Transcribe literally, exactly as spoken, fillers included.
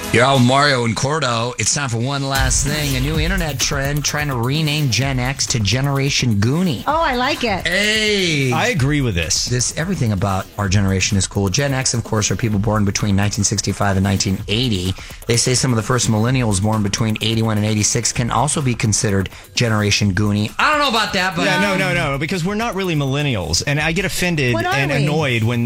You're out with Mario and Cordo. It's time for one last thing. A new internet trend trying to rename Gen X to Generation Goonie. Oh, I like it. Hey! I agree with this. This everything about our generation is cool. Gen X, of course, are people born between nineteen sixty-five and nineteen eighty. They say some of the first millennials born between eighty-one and eighty-six can also be considered Generation Goonie. I don't know about that, but... Yeah, no, no, no, because we're not really millennials. And I get offended What are and we? annoyed when